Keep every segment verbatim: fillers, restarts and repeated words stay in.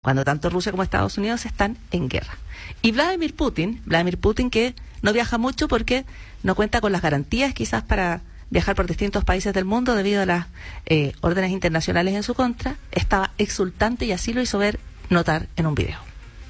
cuando tanto Rusia como Estados Unidos están en guerra. Y Vladimir Putin, Vladimir Putin que no viaja mucho porque no cuenta con las garantías quizás para viajar por distintos países del mundo debido a las eh, órdenes internacionales en su contra, estaba exultante y así lo hizo ver notar en un video.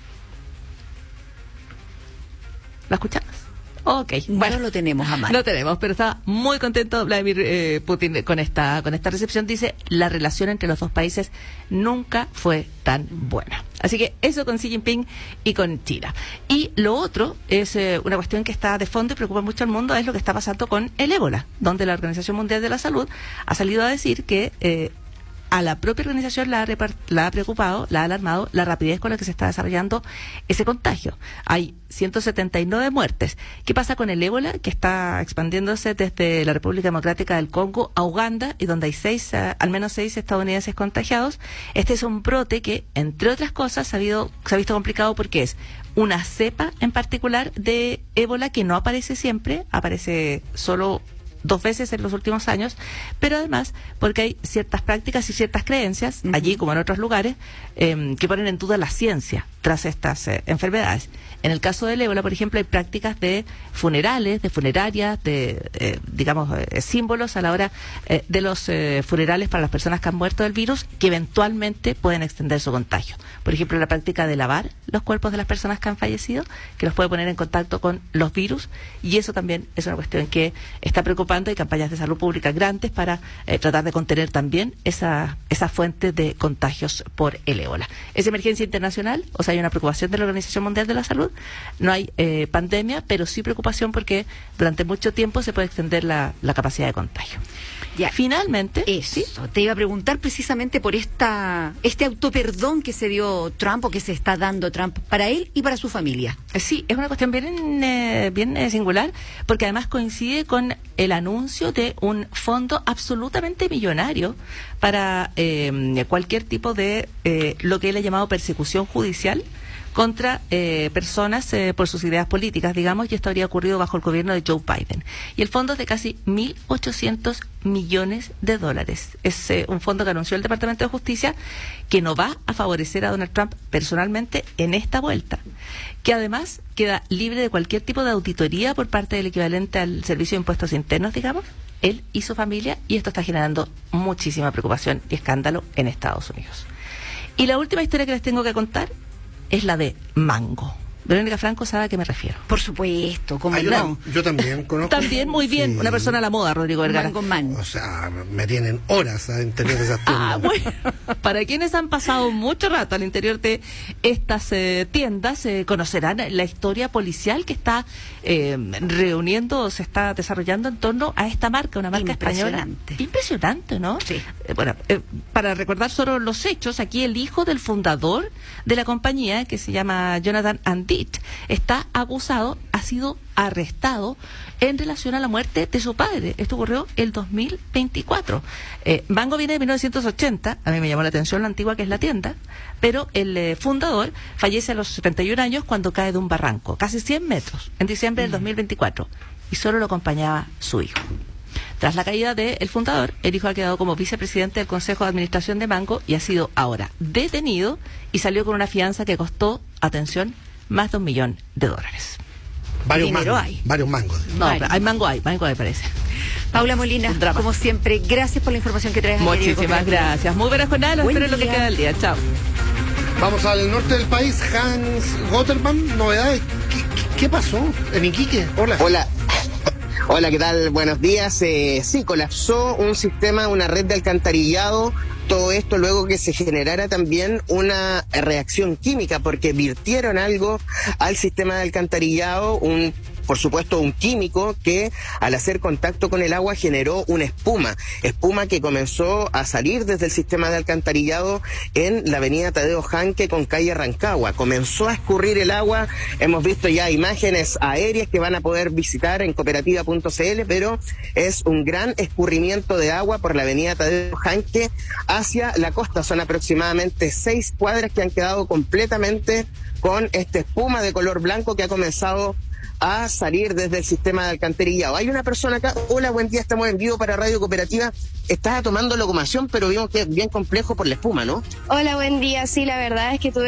¿Lo escuchamos? Ok, bueno, no lo tenemos a mano. Lo tenemos, pero está muy contento Vladimir eh, Putin con esta con esta recepción. Dice, la relación entre los dos países nunca fue tan buena. Así que eso con Xi Jinping y con China. Y lo otro es eh, una cuestión que está de fondo y preocupa mucho al mundo, es lo que está pasando con el ébola, donde la Organización Mundial de la Salud ha salido a decir que eh, a la propia organización la ha, la ha preocupado, la ha alarmado la rapidez con la que se está desarrollando ese contagio. Hay ciento setenta y nueve muertes. ¿Qué pasa con el ébola, que está expandiéndose desde la República Democrática del Congo a Uganda, y donde hay seis, uh, al menos seis estadounidenses contagiados? Este es un brote que, entre otras cosas, se ha, habido, se ha visto complicado porque es una cepa en particular de ébola que no aparece siempre, aparece solo dos veces en los últimos años, pero además porque hay ciertas prácticas y ciertas creencias, uh-huh. allí como en otros lugares, eh, que ponen en duda la ciencia tras estas eh, enfermedades. En el caso del ébola, por ejemplo, hay prácticas de funerales, de funerarias, de, eh, digamos, eh, símbolos a la hora eh, de los eh, funerales para las personas que han muerto del virus, que eventualmente pueden extender su contagio. Por ejemplo, la práctica de lavar los cuerpos de las personas que han fallecido, que los puede poner en contacto con los virus, y eso también es una cuestión que está preocupando. Hay campañas de salud pública grandes para eh, tratar de contener también esa, esa fuente de contagios por el ébola. Es emergencia internacional, o sea, hay una preocupación de la Organización Mundial de la Salud. No hay eh, pandemia, pero sí preocupación porque durante mucho tiempo se puede extender la, la capacidad de contagio. Ya, finalmente, eso, ¿sí? Te iba a preguntar precisamente por esta este autoperdón que se dio Trump, o que se está dando Trump para él y para su familia. Sí, es una cuestión bien, eh, bien eh, singular, porque además coincide con el anuncio de un fondo absolutamente millonario para eh, cualquier tipo de eh, lo que él ha llamado persecución judicial contra eh, personas eh, por sus ideas políticas, digamos, y esto habría ocurrido bajo el gobierno de Joe Biden. Y el fondo es de casi mil ochocientos millones de dólares. Es eh, un fondo que anunció el Departamento de Justicia, que no va a favorecer a Donald Trump personalmente en esta vuelta, que además queda libre de cualquier tipo de auditoría por parte del equivalente al Servicio de Impuestos Internos, digamos, él y su familia, y esto está generando muchísima preocupación y escándalo en Estados Unidos. Y la última historia que les tengo que contar es la de Mango. Verónica Franco sabe a qué me refiero. Por supuesto, como ah, yo, no. yo también conozco. También, muy bien, sí. Una persona a la moda, Rodrigo Vergara. Mango Man. O sea, me tienen horas al interior de esas tiendas. Ah, bueno. Para quienes han pasado mucho rato al interior de estas eh, tiendas, eh, conocerán la historia policial que está eh, reuniendo, se está desarrollando en torno a esta marca, una marca española. Impresionante, ¿no? Sí. Eh, bueno, eh, para recordar solo los hechos, aquí el hijo del fundador de la compañía, que se llama Jonathan Andit, está acusado, ha sido arrestado en relación a la muerte de su padre. Esto ocurrió el dos mil veinticuatro. Eh, Mango viene de mil novecientos ochenta, a mí me llamó la atención lo antigua que es la tienda, pero el eh, fundador fallece a los setenta y un años cuando cae de un barranco, casi cien metros, en diciembre del dos mil veinticuatro, y solo lo acompañaba su hijo. Tras la caída del fundador, el hijo ha quedado como vicepresidente del Consejo de Administración de Mango y ha sido ahora detenido y salió con una fianza que costó, atención, más de un millón de dólares. Varios Dinero mangos, hay. varios mangos. No, pero hay mango, hay, mango hay, parece. Paula Molina, como siempre, gracias por la información que traes. Muchísimas gracias. Muy buena jornada, los espero en lo que queda del día. Chao. Vamos al norte del país. Hans Gotterman, novedades. ¿Qué, qué, qué pasó en Iquique? Hola. Hola. Hola, ¿qué tal? Buenos días. Eh, sí, colapsó un sistema, una red de alcantarillado. Todo esto luego que se generara también una reacción química, porque virtieron algo al sistema de alcantarillado, un por supuesto un químico que al hacer contacto con el agua generó una espuma, espuma que comenzó a salir desde el sistema de alcantarillado en la avenida Tadeo Janque con calle Rancagua. Comenzó a escurrir el agua, hemos visto ya imágenes aéreas que van a poder visitar en cooperativa punto c l, pero es un gran escurrimiento de agua por la avenida Tadeo Janque hacia la costa. Son aproximadamente seis cuadras que han quedado completamente con esta espuma de color blanco que ha comenzado a salir desde el sistema de alcantarillado. Hay una persona acá. Hola, buen día, estamos en vivo para Radio Cooperativa. Estaba tomando locomoción, pero vimos que es bien complejo por la espuma, ¿no? Hola, buen día. Sí, la verdad es que tuve